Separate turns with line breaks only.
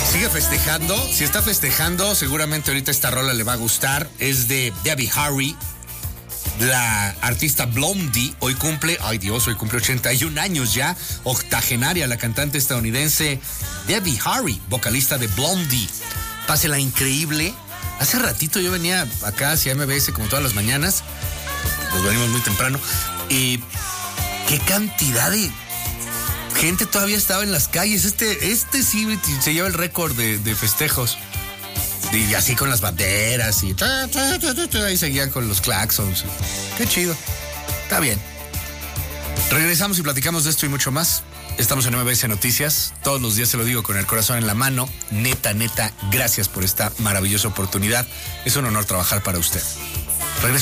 Sigue festejando. Si está festejando, seguramente ahorita esta rola le va a gustar. Es de Debbie Harry, la artista Blondie. Hoy cumple 81 años ya. Octogenaria, la cantante estadounidense Debbie Harry, vocalista de Blondie. Pásela increíble. Hace ratito yo venía acá hacia MBS como todas las mañanas. Nos venimos muy temprano. Y qué cantidad de gente todavía estaba en las calles. Este sí se lleva el récord de festejos. Y así con las banderas y ahí seguían con los claxons. Qué chido. Está bien. Regresamos y platicamos de esto y mucho más. Estamos en MBS Noticias. Todos los días se lo digo con el corazón en la mano. Neta, gracias por esta maravillosa oportunidad. Es un honor trabajar para usted.